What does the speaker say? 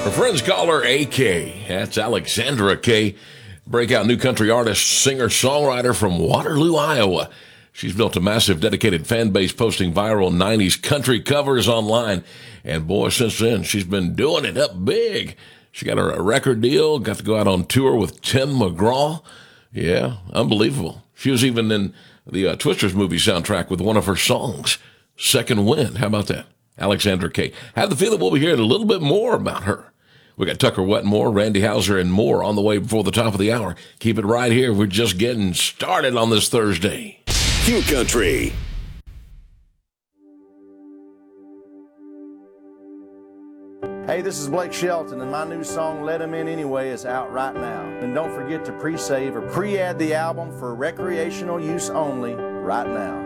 Her friends call her AK. That's Alexandra Kay, breakout new country artist, singer, songwriter from Waterloo, Iowa. She's built a massive dedicated fan base posting viral 90s country covers online. And boy, since then, she's been doing it up big. She got a record deal, got to go out on tour with Tim McGraw. Yeah, unbelievable. She was even in the Twisters movie soundtrack with one of her songs, Second Wind. How about that? Alexandra Kay. Have the feeling we'll be hearing a little bit more about her. We got Tucker Wetmore, Randy Hauser, and more on the way before the top of the hour. Keep it right here. We're just getting started on this Thursday. Q Country. Hey, this is Blake Shelton, and my new song, Let 'Em In Anyway, is out right now. And don't forget to pre-save or pre-add the album for recreational use only right now.